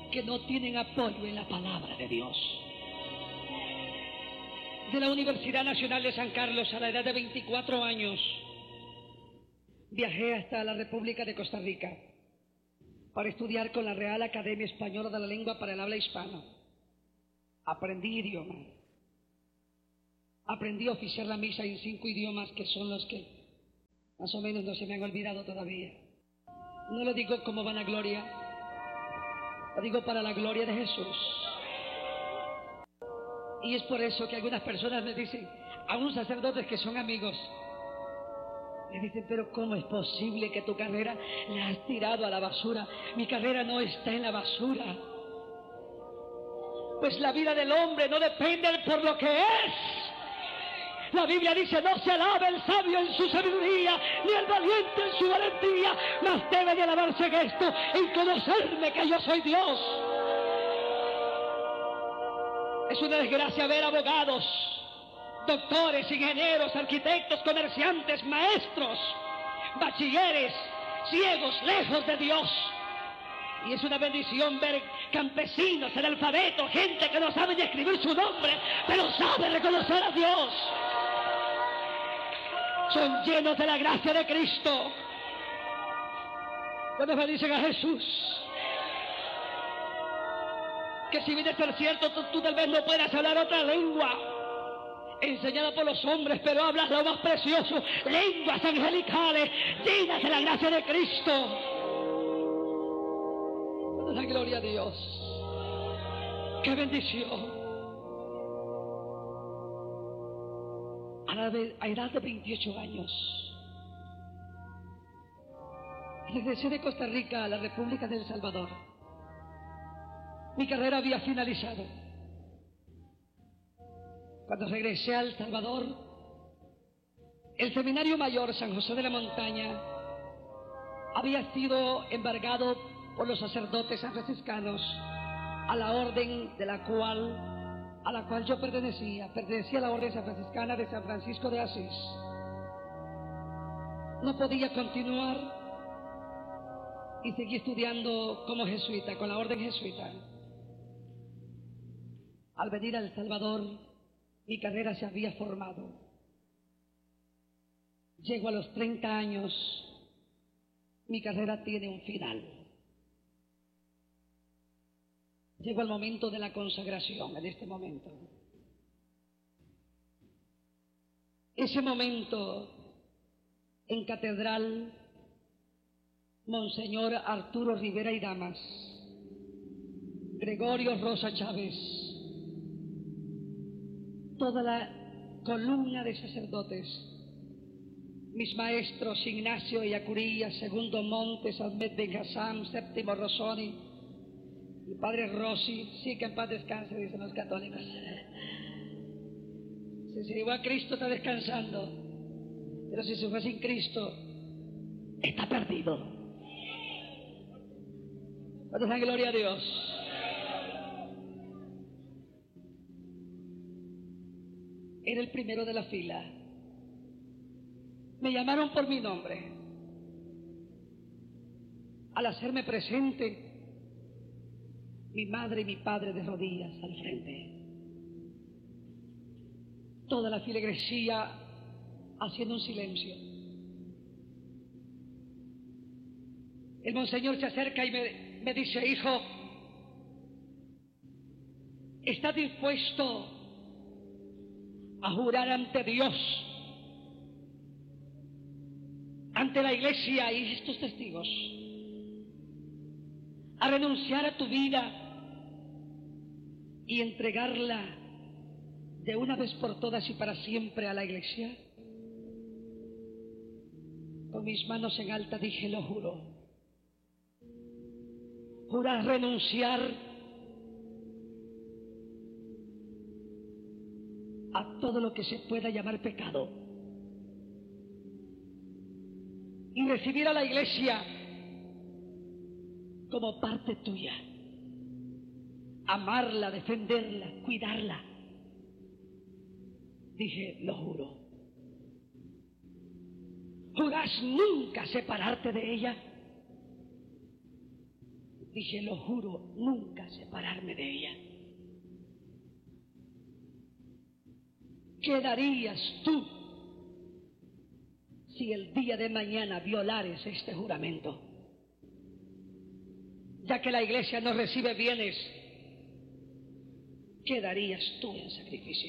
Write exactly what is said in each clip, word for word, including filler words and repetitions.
que no tienen apoyo en la palabra de Dios. De la Universidad Nacional de San Carlos, a la edad de veinticuatro años, viajé hasta la República de Costa Rica para estudiar con la Real Academia Española de la Lengua para el Habla Hispana. Aprendí idioma. Aprendí a oficiar la misa en cinco idiomas, que son los que más o menos no se me han olvidado todavía. No lo digo como vanagloria, lo digo para la gloria de Jesús. Y es por eso que algunas personas me dicen, a unos sacerdotes que son amigos, me dicen, pero ¿cómo es posible que tu carrera la has tirado a la basura? Mi carrera no está en la basura. Pues la vida del hombre no depende por lo que es. La Biblia dice, no se alabe el sabio en su sabiduría, ni el valiente en su valentía, mas debe de alabarse en esto, en conocerme que yo soy Dios. Es una desgracia ver abogados, doctores, ingenieros, arquitectos, comerciantes, maestros, bachilleres, ciegos, lejos de Dios. Y es una bendición ver campesinos, analfabetos, gente que no sabe ni escribir su nombre, pero sabe reconocer a Dios. Son llenos de la gracia de Cristo. ¿Cuántos bendicen a Jesús? Que si viene a ser cierto, tú, tú tal vez no puedas hablar otra lengua enseñada por los hombres, pero hablas lo más precioso, lenguas angelicales, llenas de la gracia de Cristo. La gloria a Dios. ¡Qué bendición! A la de, a edad de veintiocho años, regresé de Costa Rica a la República de El Salvador. Mi carrera había finalizado. Cuando regresé a El Salvador, el Seminario Mayor San José de la Montaña había sido embargado por los sacerdotes franciscanos a la orden de la cual a la cual yo pertenecía, pertenecía a la orden franciscana de San Francisco de Asís. No podía continuar y seguí estudiando como jesuita, con la orden jesuita. Al venir a El Salvador, mi carrera se había formado. Llego a los treinta años, mi carrera tiene un final. Llego al momento de la consagración, en este momento. Ese momento, en Catedral, Monseñor Arturo Rivera y Damas, Gregorio Rosa Chávez, toda la columna de sacerdotes, mis maestros Ignacio Yacuría, Segundo Montes, Ahmed Ben Hassam, Séptimo Rosoni, el padre Rossi, sí, que en paz descanse, dicen los católicos. Si se llevó a Cristo está descansando, pero si se fue sin Cristo está perdido. ¿Cuántos dan gloria a Dios? Era el primero de la fila. Me llamaron por mi nombre. Al hacerme presente, mi madre y mi padre de rodillas al frente. Toda la filigresía haciendo un silencio. El monseñor se acerca y me, me dice, hijo, ¿está dispuesto a jurar ante Dios, ante la iglesia y estos testigos, a renunciar a tu vida y entregarla de una vez por todas y para siempre a la iglesia? Con mis manos en alta dije, lo juro. Jurar renunciar a todo lo que se pueda llamar pecado y recibir a la iglesia como parte tuya. Amarla, defenderla, cuidarla. Dije, lo juro. ¿Jurás nunca separarte de ella? Dije, lo juro, nunca separarme de ella. ¿Qué darías tú si el día de mañana violares este juramento? Ya que la iglesia no recibe bienes, ¿qué darías tú en sacrificio?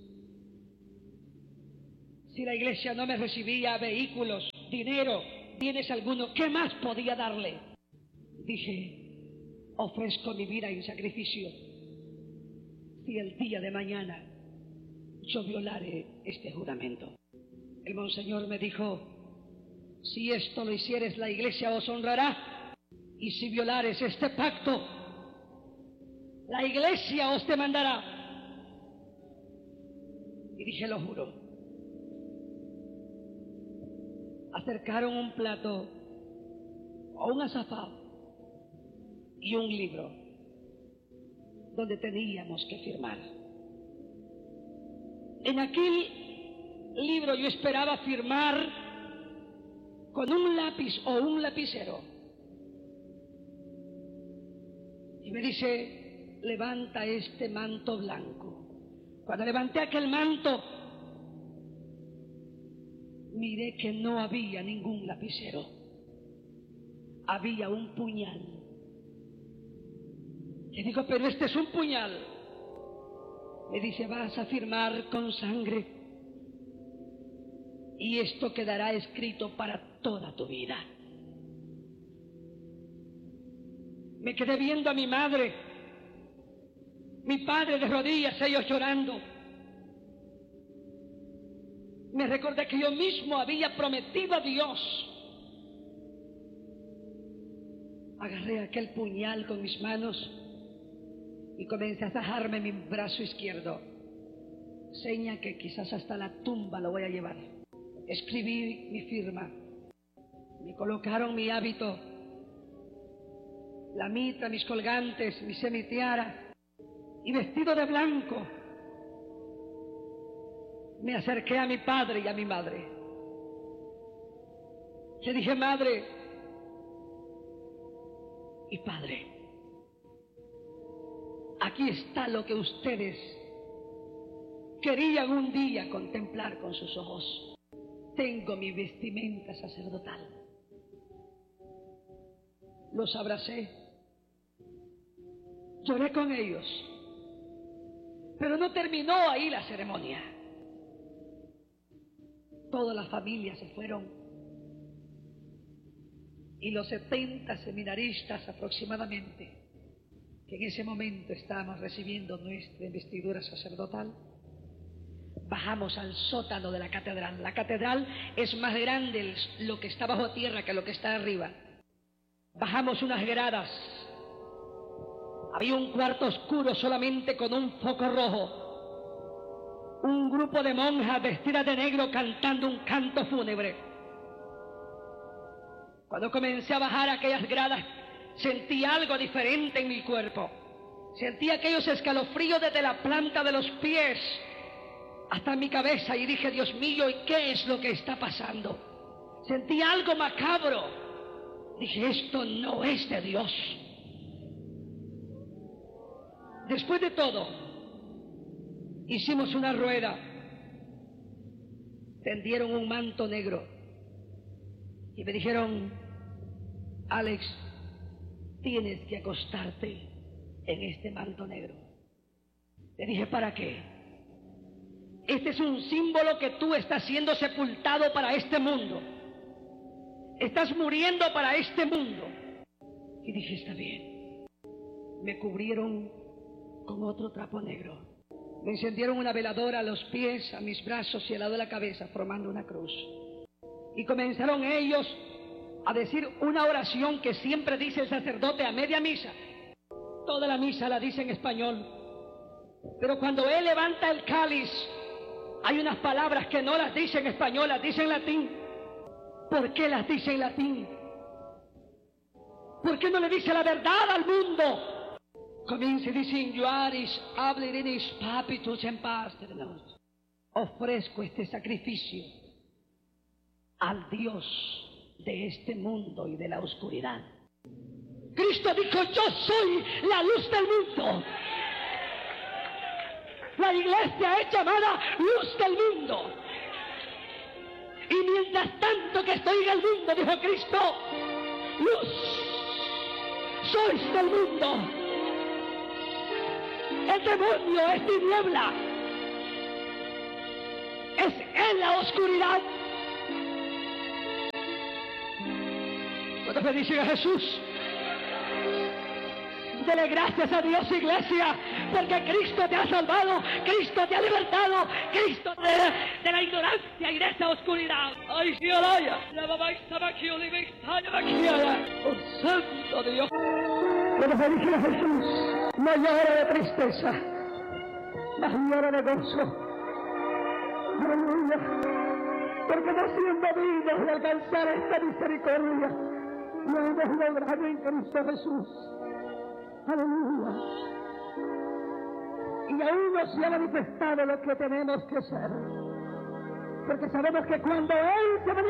Si la iglesia no me recibía vehículos, dinero, bienes alguno, ¿qué más podía darle? Dije, ofrezco mi vida en sacrificio si el día de mañana yo violare este juramento. El monseñor me dijo, si esto lo hicieres, la iglesia os honrará, y si violares este pacto, la iglesia os demandará. Y dije, lo juro. Acercaron un plato o un azafate y un libro donde teníamos que firmar. En aquel libro yo esperaba firmar con un lápiz o un lapicero. Y me dice, levanta este manto blanco. Cuando levanté aquel manto, miré que no había ningún lapicero. Había un puñal. Le digo, pero este es un puñal. Me dice, vas a firmar con sangre y esto quedará escrito para toda tu vida. Me quedé viendo a mi madre, mi padre de rodillas, ellos llorando. Me recordé que yo mismo había prometido a Dios. Agarré aquel puñal con mis manos y comencé a sajarme mi brazo izquierdo, seña que quizás hasta la tumba lo voy a llevar. Escribí mi firma, me colocaron mi hábito, la mitra, mis colgantes, mi semitiara, y vestido de blanco, me acerqué a mi padre y a mi madre. Le dije, madre y padre, aquí está lo que ustedes querían un día contemplar con sus ojos. Tengo mi vestimenta sacerdotal. Los abracé, lloré con ellos, pero no terminó ahí la ceremonia. Toda la familia se fueron y los setenta seminaristas aproximadamente, que en ese momento estábamos recibiendo nuestra investidura sacerdotal, bajamos al sótano de la catedral. La catedral es más grande lo que está bajo tierra que lo que está arriba. Bajamos unas gradas. Había un cuarto oscuro solamente con un foco rojo. Un grupo de monjas vestidas de negro cantando un canto fúnebre. Cuando comencé a bajar aquellas gradas, sentí algo diferente en mi cuerpo. Sentí aquellos escalofríos desde la planta de los pies hasta mi cabeza y dije, Dios mío, ¿y qué es lo que está pasando? Sentí algo macabro. Dije, esto no es de Dios. Después de todo, hicimos una rueda, tendieron un manto negro y me dijeron, Alex, tienes que acostarte en este manto negro. Le dije, ¿para qué? Este es un símbolo que tú estás siendo sepultado para este mundo. Estás muriendo para este mundo. Y dije, está bien. Me cubrieron con otro trapo negro. Me encendieron una veladora a los pies, a mis brazos y al lado de la cabeza, formando una cruz. Y comenzaron ellos a decir una oración que siempre dice el sacerdote a media misa. Toda la misa la dice en español. Pero cuando él levanta el cáliz, hay unas palabras que no las dice en español, las dice en latín. ¿Por qué las dice en latín? ¿Por qué no le dice la verdad al mundo? Comienza y dice, Injuaris, hablerinis, papitus en paz. Ofrezco este sacrificio al Dios de este mundo y de la oscuridad. Cristo dijo, yo soy la luz del mundo. La iglesia es llamada luz del mundo. Y mientras tanto que estoy en el mundo, dijo Cristo, luz sois del mundo. El demonio es tiniebla. Es en la oscuridad. Cuando bendice a Jesús, dele gracias a Dios, iglesia, porque Cristo te ha salvado, Cristo te ha libertado, Cristo de, de la ignorancia y de esa oscuridad. ¡Ay, Diolaya! La mamá estaba aquí, Oliva estaba aquí, ¡oh, santo Dios! Cuando bendice a Jesús, no llora de tristeza, mas llora de gozo. Aleluya, porque no siendo dignos de alcanzar esta misericordia, lo hemos logrado en Cristo Jesús. Aleluya. Y aún no se ha manifestado lo que tenemos que ser, porque sabemos que cuando Él se manifiesta,